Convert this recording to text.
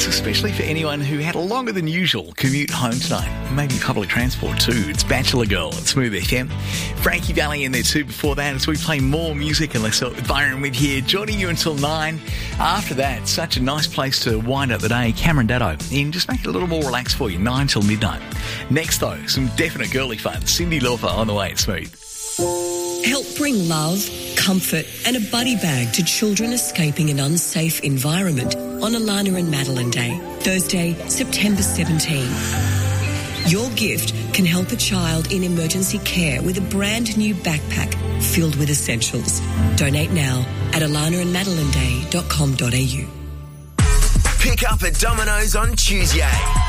It's especially for anyone who had a longer than usual commute home tonight. Maybe public transport too. It's Bachelor Girl at Smooth FM. Frankie Valli in there too before that as we play more music. And let's start with Byron with here, joining you until 9. After that, such a nice place to wind up the day. Cameron Daddo in, just make it a little more relaxed for you, 9 till midnight. Next though, some definite girly fun. Cyndi Lauper on the way at Smooth. Help bring love, comfort and a buddy bag to children escaping an unsafe environment on Alana and Madeline Day, Thursday, September 17. Your gift can help a child in emergency care with a brand new backpack filled with essentials. Donate now at alanaandmadelineday.com.au. Pick up at Domino's on Tuesday.